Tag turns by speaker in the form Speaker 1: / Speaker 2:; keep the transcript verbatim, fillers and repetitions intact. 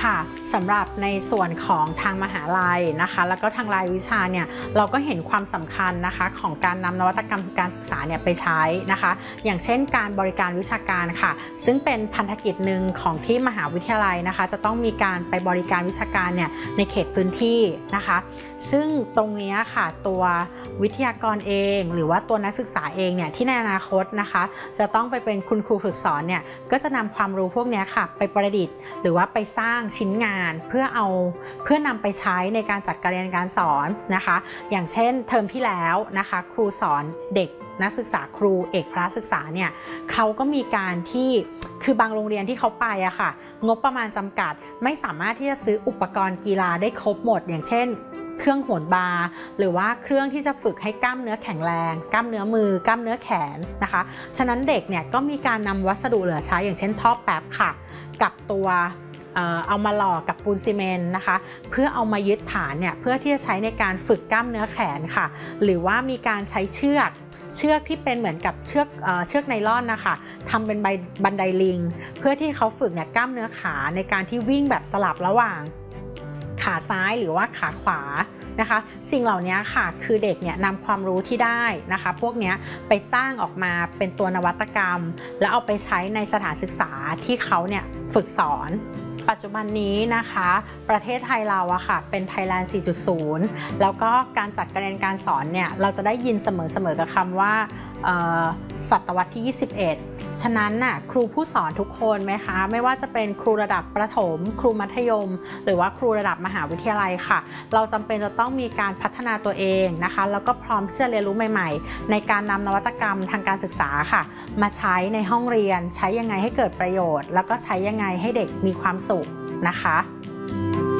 Speaker 1: ค่ะสำหรับในส่วนของทางมหาลัยนะคะแล้วก็ทางรายวิชาเนี่ยเราก็เห็นความสำคัญนะคะของการนำนวัตกรรมการศึกษาเนี่ยไปใช้นะคะอย่างเช่นการบริการวิชาการค่ะซึ่งเป็นพันธกิจหนึ่งของที่มหาวิทยาลัยนะคะจะต้องมีการไปบริการวิชาการเนี่ยในเขตพื้นที่นะคะซึ่งตรงนี้ค่ะตัววิทยากรเองหรือว่าตัวนักศึกษาเองเนี่ยที่ในอนาคตนะคะจะต้องไปเป็นคุณครูฝึกสอนเนี่ยก็จะนำความรู้พวกนี้ค่ะไปประดิษฐ์หรือว่าไปสร้างชิ้นงานเพื่อเอาเพื่อนำไปใช้ในการจัดการเรียนการสอนนะคะอย่างเช่นเทอมที่แล้วนะคะครูสอนเด็กนักศึกษาครูเอกพละศึกษาเนี่ยเขาก็มีการที่คือบางโรงเรียนที่เขาไปอะค่ะงบประมาณจำกัดไม่สามารถที่จะซื้ออุปกรณ์กีฬาได้ครบหมดอย่างเช่นเครื่องโหนบาร์หรือว่าเครื่องที่จะฝึกให้กล้ามเนื้อแข็งแรงกล้ามเนื้อมือกล้ามเนื้อแขนนะคะฉะนั้นเด็กเนี่ยก็มีการนำวัสดุเหลือใช้อย่างเช่นท่อแป๊บค่ะกับตัวเอามาหล่อกับปูนซีเมนต์นะคะเพื่อเอามายึดฐานเนี่ยเพื่อที่จะใช้ในการฝึกกล้ามเนื้อแขนค่ะหรือว่ามีการใช้เชือกเชือกที่เป็นเหมือนกับเชือกเอ่อเชือกไนล่อนนะคะทำเป็นใบบันไดลิงเพื่อที่เขาฝึกเนี่ยกล้ามเนื้อขาในการที่วิ่งแบบสลับระหว่างขาซ้ายหรือว่าขาขวานะคะสิ่งเหล่านี้ค่ะคือเด็กเนี่ยนำความรู้ที่ได้นะคะพวกนี้ไปสร้างออกมาเป็นตัวนวัตกรรมแล้วเอาไปใช้ในสถานศึกษาที่เขาเนี่ยฝึกสอนปัจจุบันนี้นะคะประเทศไทยเราอะค่ะเป็น Thailand สี่จุดศูนย์ แล้วก็การจัดการเรียนการสอนเนี่ยเราจะได้ยินเสมอๆกับคำว่าศตวรรษที่ยี่สิบเอ็ดฉะนั้นน่ะครูผู้สอนทุกคนไหมคะไม่ว่าจะเป็นครูระดับประถมครูมัธยมหรือว่าครูระดับมหาวิทยาลัยค่ะเราจำเป็นจะต้องมีการพัฒนาตัวเองนะคะแล้วก็พร้อมที่จะเรียนรู้ใหม่ๆในการนำนวัตกรรมทางการศึกษาค่ะมาใช้ในห้องเรียนใช้ยังไงให้เกิดประโยชน์แล้วก็ใช้ยังไงให้เด็กมีความสุขนะคะ